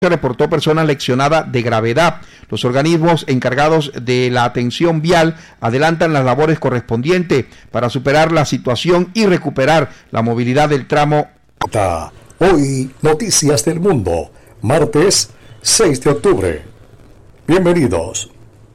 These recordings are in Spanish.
Se reportó persona lesionada de gravedad. Los organismos encargados de la atención vial adelantan las labores correspondientes para superar la situación y recuperar la movilidad del tramo. Hoy, Noticias del Mundo, martes 6 de octubre. Bienvenidos.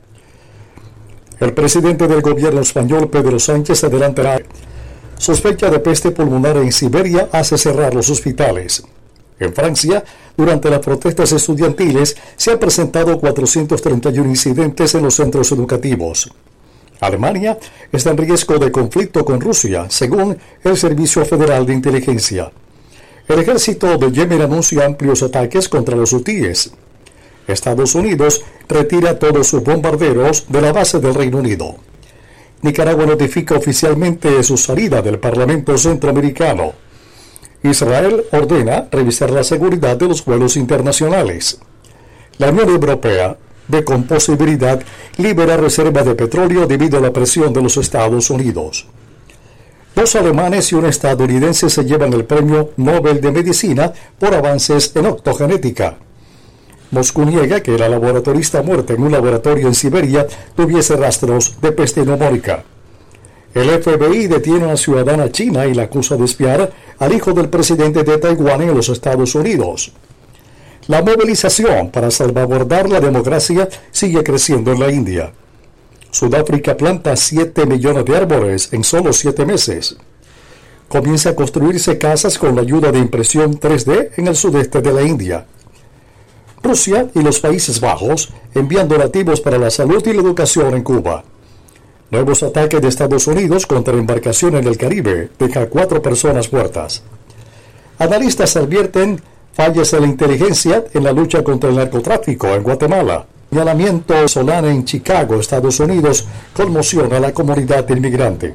El presidente del gobierno español, Pedro Sánchez, adelantará: sospecha de peste pulmonar en Siberia hace cerrar los hospitales. En Francia, durante las protestas estudiantiles, se han presentado 431 incidentes en los centros educativos. Alemania está en riesgo de conflicto con Rusia, según el Servicio Federal de Inteligencia. El ejército de Yemen anuncia amplios ataques contra los hutíes. Estados Unidos retira todos sus bombarderos de la base del Reino Unido. Nicaragua notifica oficialmente su salida del Parlamento Centroamericano. Israel ordena revisar la seguridad de los vuelos internacionales. La Unión Europea ve con posibilidad liberar reservas de petróleo debido a la presión de los Estados Unidos. 2 alemanes y un estadounidense se llevan el Premio Nobel de Medicina por avances en optogenética. Moscú niega que la laboratorista muerta en un laboratorio en Siberia tuviese rastros de peste neumónica. El FBI detiene a una ciudadana china y la acusa de espiar al hijo del presidente de Taiwán en los Estados Unidos. La movilización para salvaguardar la democracia sigue creciendo en la India. Sudáfrica planta 7 millones de árboles en solo 7 meses. Comienza a construirse casas con la ayuda de impresión 3D en el sudeste de la India. Rusia y los Países Bajos envían donativos para la salud y la educación en Cuba. Nuevos ataques de Estados Unidos contra embarcaciones en el Caribe deja 4 personas muertas. Analistas advierten fallas de la inteligencia en la lucha contra el narcotráfico en Guatemala. Señalamiento Solana en Chicago, Estados Unidos, conmociona a la comunidad inmigrante.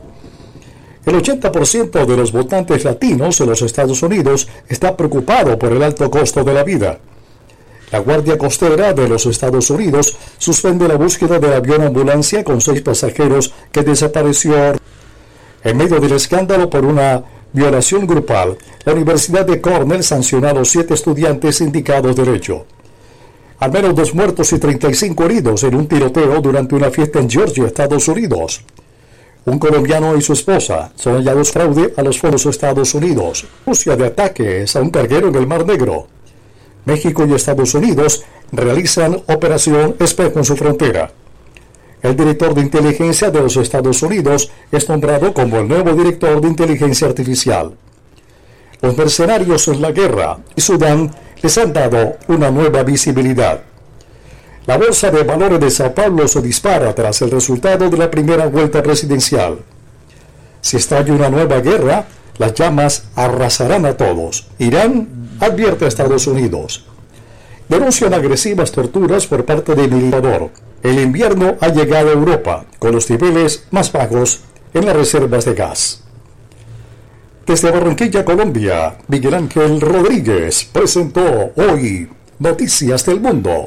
El 80% de los votantes latinos en los Estados Unidos está preocupado por el alto costo de la vida. La Guardia Costera de los Estados Unidos suspende la búsqueda del avión ambulancia con 6 pasajeros que desapareció. En medio del escándalo por una violación grupal, la Universidad de Cornell sancionó a los 7 estudiantes indicados del hecho. Al menos 2 muertos y 35 heridos en un tiroteo durante una fiesta en Georgia, Estados Unidos. Un colombiano y su esposa son hallados fraude a los fondos de Estados Unidos. Rusia de ataques a un carguero en el Mar Negro. México y Estados Unidos realizan operación Espejo en su frontera. El director de inteligencia de los Estados Unidos es nombrado como el nuevo director de inteligencia artificial. Los mercenarios en la guerra y Sudán les han dado una nueva visibilidad. La bolsa de valores de Sao Paulo se dispara tras el resultado de la primera vuelta presidencial. Si estalla una nueva guerra, las llamas arrasarán a todos. Irán advierte a Estados Unidos. Denuncian agresivas torturas por parte del militador. El invierno ha llegado a Europa, con los niveles más bajos en las reservas de gas. Desde Barranquilla, Colombia, Miguel Ángel Rodríguez presentó hoy Noticias del Mundo.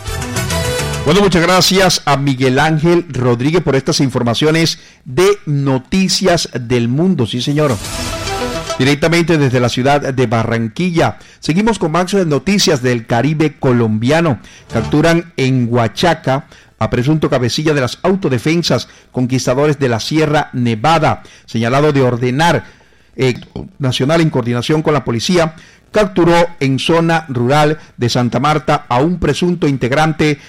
Bueno, muchas gracias a Miguel Ángel Rodríguez por estas informaciones de Noticias del Mundo. Sí, señor. Directamente desde la ciudad de Barranquilla. Seguimos con más noticias del Caribe colombiano. Capturan en Huachaca a presunto cabecilla de las autodefensas conquistadores de la Sierra Nevada, señalado de ordenar nacional en coordinación con la policía, capturó en zona rural de Santa Marta a un presunto integrante